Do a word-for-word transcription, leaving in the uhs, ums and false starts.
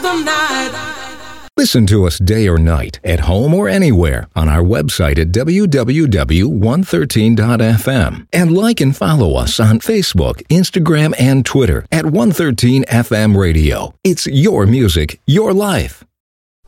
the night. Listen to us day or night, at home or anywhere, on our website at w w w dot one thirteen dot f m. And like and follow us on Facebook, Instagram, and Twitter at one thirteen F M Radio. It's your music, your life.